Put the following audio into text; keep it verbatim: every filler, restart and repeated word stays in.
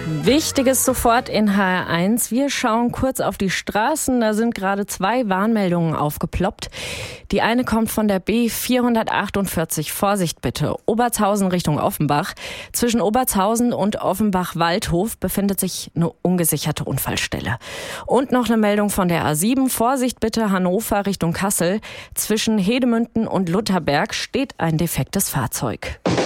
Wichtiges sofort in H R eins. Wir schauen kurz auf die Straßen. Da sind gerade zwei Warnmeldungen aufgeploppt. Die eine kommt von der B vierhundertachtundvierzig. Vorsicht bitte. Obertshausen Richtung Offenbach. Zwischen Obertshausen und Offenbach-Waldhof befindet sich eine ungesicherte Unfallstelle. Und noch eine Meldung von der A sieben. Vorsicht bitte Hannover Richtung Kassel. Zwischen Hedemünden und Lutherberg steht ein defektes Fahrzeug.